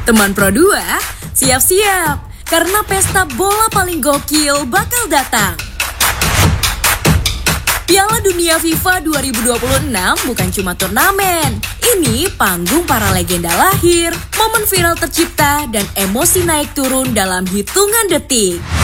Teman Pro 2, siap-siap, karena pesta bola paling gokil bakal datang. Piala Dunia FIFA 2026 bukan cuma turnamen. Ini panggung para legenda lahir, momen viral tercipta, dan emosi naik turun dalam hitungan detik.